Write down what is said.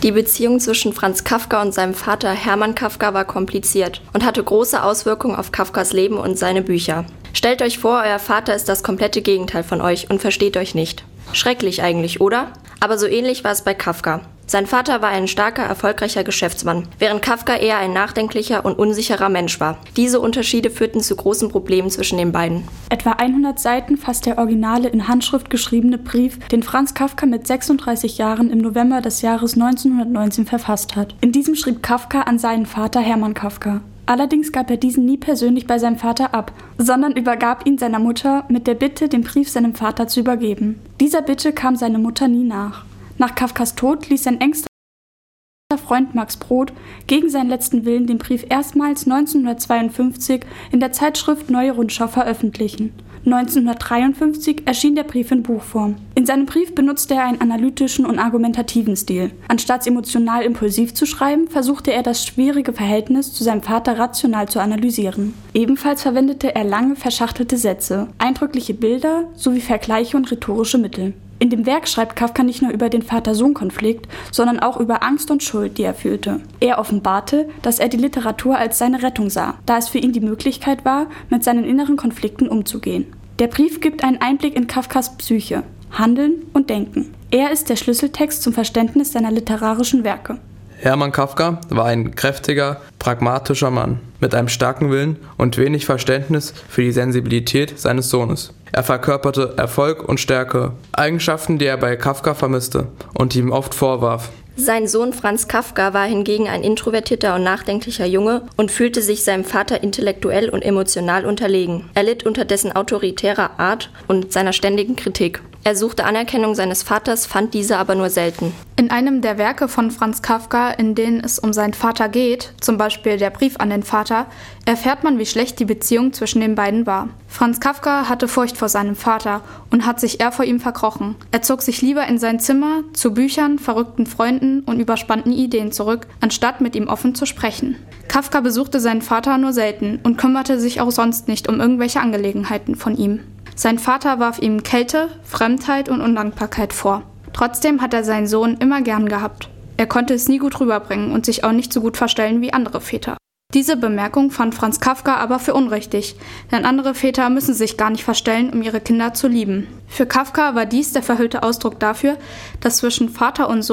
Die Beziehung zwischen Franz Kafka und seinem Vater Hermann Kafka war kompliziert und hatte große Auswirkungen auf Kafkas Leben und seine Bücher. Stellt euch vor, euer Vater ist das komplette Gegenteil von euch und versteht euch nicht. Schrecklich eigentlich, oder? Aber so ähnlich war es bei Kafka. Sein Vater war ein starker, erfolgreicher Geschäftsmann, während Kafka eher ein nachdenklicher und unsicherer Mensch war. Diese Unterschiede führten zu großen Problemen zwischen den beiden. Etwa 100 Seiten fasst der originale in Handschrift geschriebene Brief, den Franz Kafka mit 36 Jahren im November des Jahres 1919 verfasst hat. In diesem schrieb Kafka an seinen Vater Hermann Kafka. Allerdings gab er diesen nie persönlich bei seinem Vater ab, sondern übergab ihn seiner Mutter mit der Bitte, den Brief seinem Vater zu übergeben. Dieser Bitte kam seine Mutter nie nach. Nach Kafkas Tod ließ sein engster Freund Max Brod gegen seinen letzten Willen den Brief erstmals 1952 in der Zeitschrift Neue Rundschau veröffentlichen. 1953 erschien der Brief in Buchform. In seinem Brief benutzte er einen analytischen und argumentativen Stil. Anstatt emotional impulsiv zu schreiben, versuchte er das schwierige Verhältnis zu seinem Vater rational zu analysieren. Ebenfalls verwendete er lange, verschachtelte Sätze, eindrückliche Bilder sowie Vergleiche und rhetorische Mittel. In dem Werk schreibt Kafka nicht nur über den Vater-Sohn-Konflikt, sondern auch über Angst und Schuld, die er fühlte. Er offenbarte, dass er die Literatur als seine Rettung sah, da es für ihn die Möglichkeit war, mit seinen inneren Konflikten umzugehen. Der Brief gibt einen Einblick in Kafkas Psyche, Handeln und Denken. Er ist der Schlüsseltext zum Verständnis seiner literarischen Werke. Hermann Kafka war ein kräftiger, pragmatischer Mann mit einem starken Willen und wenig Verständnis für die Sensibilität seines Sohnes. Er verkörperte Erfolg und Stärke, Eigenschaften, die er bei Kafka vermisste und ihm oft vorwarf. Sein Sohn Franz Kafka war hingegen ein introvertierter und nachdenklicher Junge und fühlte sich seinem Vater intellektuell und emotional unterlegen. Er litt unter dessen autoritärer Art und seiner ständigen Kritik. Er suchte Anerkennung seines Vaters, fand diese aber nur selten. In einem der Werke von Franz Kafka, in denen es um seinen Vater geht, zum Beispiel der Brief an den Vater, erfährt man, wie schlecht die Beziehung zwischen den beiden war. Franz Kafka hatte Furcht vor seinem Vater und hat sich eher vor ihm verkrochen. Er zog sich lieber in sein Zimmer, zu Büchern, verrückten Freunden und überspannten Ideen zurück, anstatt mit ihm offen zu sprechen. Kafka besuchte seinen Vater nur selten und kümmerte sich auch sonst nicht um irgendwelche Angelegenheiten von ihm. Sein Vater warf ihm Kälte, Fremdheit und Undankbarkeit vor. Trotzdem hat er seinen Sohn immer gern gehabt. Er konnte es nie gut rüberbringen und sich auch nicht so gut verstellen wie andere Väter. Diese Bemerkung fand Franz Kafka aber für unrichtig, denn andere Väter müssen sich gar nicht verstellen, um ihre Kinder zu lieben. Für Kafka war dies der verhüllte Ausdruck dafür, dass zwischen Vater und Sohn